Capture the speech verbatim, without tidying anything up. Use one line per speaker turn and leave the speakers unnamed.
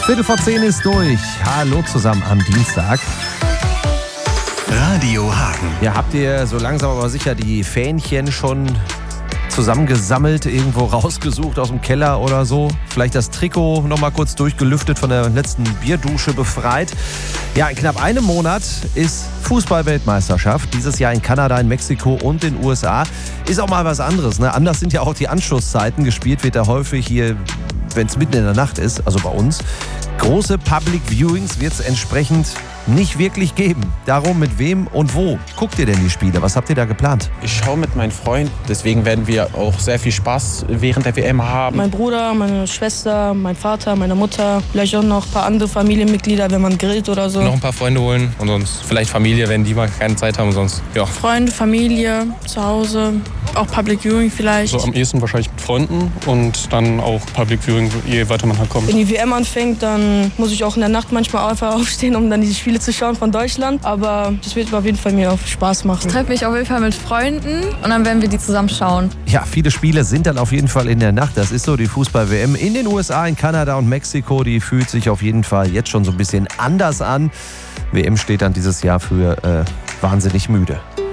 Viertel vor zehn ist durch. Hallo zusammen am Dienstag.
Radio Hagen.
Ja, habt ihr so langsam aber sicher die Fähnchen schon zusammengesammelt, irgendwo rausgesucht aus dem Keller oder so? Vielleicht das Trikot nochmal kurz durchgelüftet, von der letzten Bierdusche befreit. Ja, in knapp einem Monat ist Fußball-Weltmeisterschaft. Dieses Jahr in Kanada, in Mexiko und den U S A. Ist auch mal was anderes, ne? Anders sind ja auch die Anschlusszeiten. Gespielt wird da häufig hier, wenn es mitten in der Nacht ist, also bei uns. Große Public Viewings wird es entsprechend nicht wirklich geben. Darum, mit wem und wo guckt ihr denn die Spiele? Was habt ihr da geplant?
Ich schaue mit meinem Freund, deswegen werden wir auch sehr viel Spaß während der W M haben.
Mein Bruder, meine Schwester, mein Vater, meine Mutter, vielleicht auch noch ein paar andere Familienmitglieder, wenn man grillt oder so.
Noch ein paar Freunde holen und sonst vielleicht Familie, wenn die mal keine Zeit haben, sonst ja.
Freunde, Familie, zu Hause, auch Public Viewing vielleicht.
So am ehesten wahrscheinlich mit Freunden und dann auch Public Viewing, je weiter man halt kommt.
Wenn die W M anfängt, dann muss ich auch in der Nacht manchmal einfach aufstehen, um dann die Spiele zu schauen von Deutschland. Aber das wird auf jeden Fall mir auch Spaß machen.
Ich treffe mich auf jeden Fall mit Freunden und dann werden wir die zusammen schauen.
Ja, viele Spiele sind dann auf jeden Fall in der Nacht. Das ist so, die Fußball-W M in den U S A, in Kanada und Mexiko, die fühlt sich auf jeden Fall jetzt schon so ein bisschen anders an. W M steht dann dieses Jahr für äh, wahnsinnig müde.